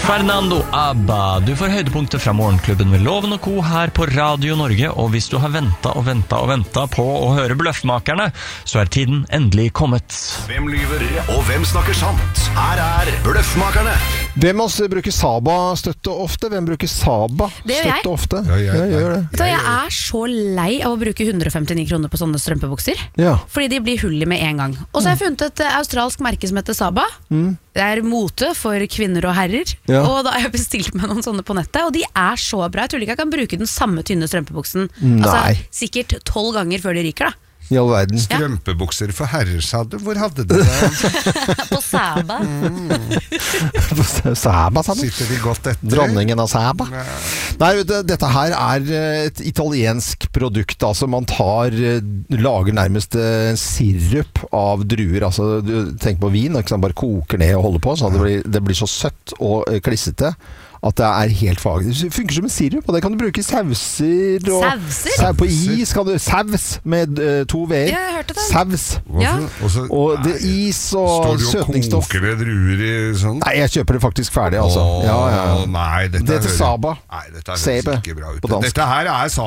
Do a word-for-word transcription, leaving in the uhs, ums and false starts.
Fernando Abba, du får høydepunkter fra morgenklubben med Loven og Co. her på Radio Norge, og hvis du har ventet og ventet og ventet på å høre Bløffmakerne, så er tiden endelig kommet. Hvem lyver, og hvem snakker sant? Her er Bløffmakerne. Hvem av oss bruker Saba støtte ofte? Hvem bruker Saba Det gjør jeg. støtte ofte? Ja, jeg, jeg gjør det. Vet du hva, jeg er så lei av å bruke hundre og femtini kroner på sånne strømpebukser. Ja. Fordi de blir hull i med en gang. Og så har jeg funnet et eh, australsk merke som heter Saba. Mm. Det er mote for kvinner og herrer. Ja. Og da har jeg bestilt meg noen sånne på nettet, og de er så bra. Jeg tror ikke jeg kan bruke den samme tynne strømpebuksen. Nei. Altså, sikkert tolv ganger før de ryker da. I all verden. Strømpebukser for herrer, sa du. Hvor hadde du det? På Saba. Saba, sa du? Sitter de godt etter? Dronningen av Saba. Nei, det, dette her er et italiensk produkt. Altså man tar, lager nærmest en sirup av druer. Altså, du tenker på vin, ikke sant? Bare koker ned og holder på, så det blir, det blir så søtt og klissete at det er helt faglig. Det funker som en sirup, og det kan du bruke i sauser. Og Sauser? Sau på is kan du, saus med uh, to v-er. Ja, jeg hørte det. Saus. Ja. Også, Og det er is og står du og søtningsstoff. koker det druer i sånn? Nei, jeg kjøper det faktisk ferdig, altså. Åh, Ja, ja, ja. Nei, dette Det heter hører- Saba. Nei, dette Sebe høres ikke bra ut. på dansk. Dette her er Saba.